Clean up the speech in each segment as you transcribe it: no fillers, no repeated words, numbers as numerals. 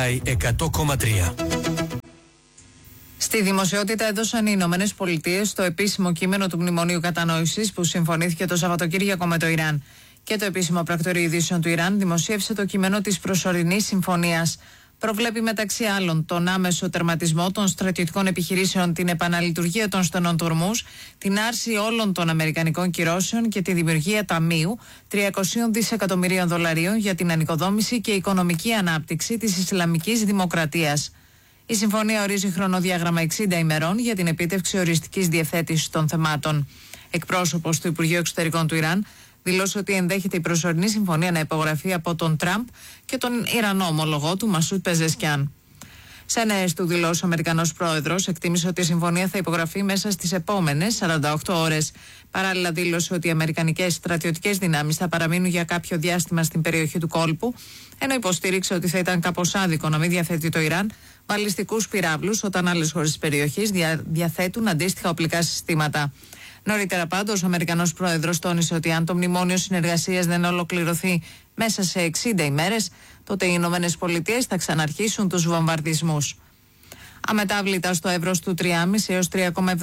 100,3. Στη δημοσιότητα έδωσαν οι Ηνωμένες Πολιτείες το επίσημο κείμενο του Μνημονίου Κατανόησης που συμφωνήθηκε το Σαββατοκύριακο με το Ιράν. Και το επίσημο πρακτορείο ειδήσεων του Ιράν δημοσίευσε το κείμενο της προσωρινής συμφωνίας. Προβλέπει μεταξύ άλλων τον άμεσο τερματισμό των στρατιωτικών επιχειρήσεων, την επαναλειτουργία των στενών τουρμούς, την άρση όλων των αμερικανικών κυρώσεων και τη δημιουργία ταμείου 300 δισεκατομμυρίων δολαρίων για την ανοικοδόμηση και οικονομική ανάπτυξη της Ισλαμικής Δημοκρατίας. Η συμφωνία ορίζει χρονοδιάγραμμα 60 ημερών για την επίτευξη οριστικής διευθέτησης των θεμάτων. Εκπρόσωπος του Υπουργείου Εξωτερικών του Ιράν δήλωσε ότι ενδέχεται η προσωρινή συμφωνία να υπογραφεί από τον Τραμπ και τον Ιρανό ομολογό του Μασούτ Πεζεσκιάν. Σε νέες του δηλώσεις, ο Αμερικανός πρόεδρος εκτίμησε ότι η συμφωνία θα υπογραφεί μέσα στις επόμενες 48 ώρες. Παράλληλα, δήλωσε ότι οι αμερικανικές στρατιωτικές δυνάμεις θα παραμείνουν για κάποιο διάστημα στην περιοχή του κόλπου, ενώ υποστήριξε ότι θα ήταν κάπως άδικο να μην διαθέτει το Ιράν βαλιστικούς πυράβλους όταν άλλες χώρες της περιοχής διαθέτουν αντίστοιχα οπλικά συστήματα. Νωρίτερα πάντως, ο Αμερικανός πρόεδρος τόνισε ότι αν το μνημόνιο συνεργασίας δεν ολοκληρωθεί μέσα σε 60 ημέρες, τότε οι Ηνωμένες Πολιτείες θα ξαναρχίσουν τους βομβαρδισμούς. Αμετάβλητα στο εύρος του 3,5 έως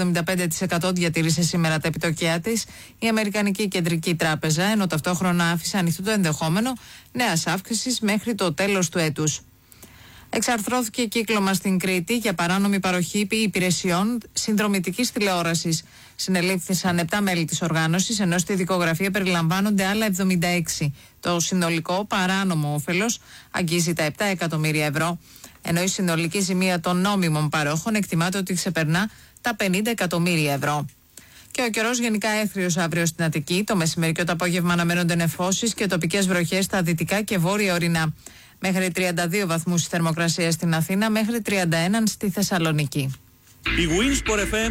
3,75% διατήρησε σήμερα τα επιτόκια της η Αμερικανική Κεντρική Τράπεζα, ενώ ταυτόχρονα άφησε ανοιχτό το ενδεχόμενο νέας αύξησης μέχρι το τέλος του έτους. Εξαρθρώθηκε κύκλωμα στην Κρήτη για παράνομη παροχή υπηρεσιών συνδρομητικής τηλεόρασης. Συνελήφθησαν 7 μέλη της οργάνωσης, ενώ στη δικογραφία περιλαμβάνονται άλλα 76. Το συνολικό παράνομο όφελος αγγίζει τα 7 εκατομμύρια ευρώ, ενώ η συνολική ζημία των νόμιμων παρόχων εκτιμάται ότι ξεπερνά τα 50 εκατομμύρια ευρώ. Και ο καιρός γενικά έθριος αύριο στην Αττική. Το μεσημέρι και το απόγευμα αναμένονται νεφώσεις και τοπικές βροχές στα δυτικά και βόρεια ορεινά. Μέχρι 32 βαθμούς η θερμοκρασία στην Αθήνα, μέχρι 31 στη Θεσσαλονίκη. Η Winsport FM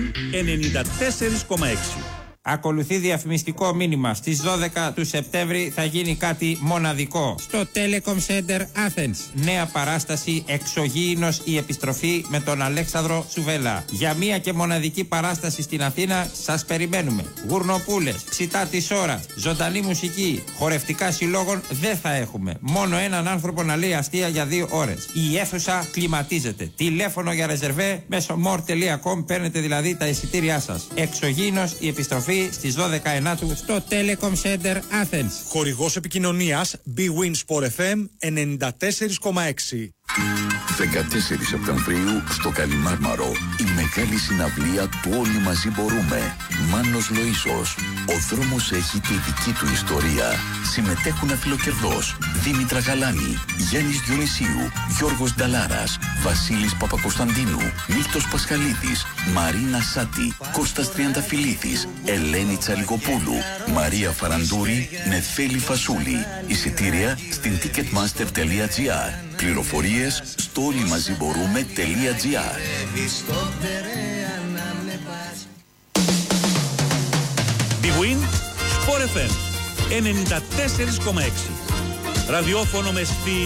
94,6. Ακολουθεί διαφημιστικό μήνυμα. Στις 12 του Σεπτέμβρη θα γίνει κάτι μοναδικό στο Telecom Center Athens. Νέα παράσταση «Εξωγήινος η επιστροφή» με τον Αλέξανδρο Σουβέλα. Για μία και μοναδική παράσταση στην Αθήνα σας περιμένουμε. Γουρνοπούλες, ψητά της ώρας, ζωντανή μουσική, χορευτικά συλλόγων δεν θα έχουμε. Μόνο έναν άνθρωπο να λέει αστεία για 2 ώρες. Η αίθουσα κλιματίζεται. Τηλέφωνο για ρεζερβέ μέσω more.com, παίρνετε δηλαδή τα εισιτήριά σας. «Εξωγήινος η επιστροφή» στις 12 Ενάτου στο Telecom Center Athens. Χορηγός επικοινωνίας Bwin Sport FM 94,6. 14 Σεπτεμβρίου στο Καλιμάρμαρο η μεγάλη συναυλία του Όλοι Μαζί Μπορούμε. Μάνος Λοΐσος. Ο δρόμος έχει τη δική του ιστορία. Συμμετέχουν Αφιλοκερδός, Δήμητρα Γαλάνη, Γιάννης Διονυσίου, Γιώργος Νταλάρας, Βασίλης Παπακοσταντίνου, Μίλτος Πασχαλίδης, Μαρίνα Σάτη, Κώστας Τριανταφυλλίδης, Ελένη Τσαλιγοπούλου, Μαρία Φαραντούρη, Νεφέλη Φασούλη. Εισιτήρια στην ticketmaster.gr. Πληροφορίες στο όλοιμαζιμπορούμε.gr. Bwin Sport FM 94,6. Ραδιόφωνο με στυλ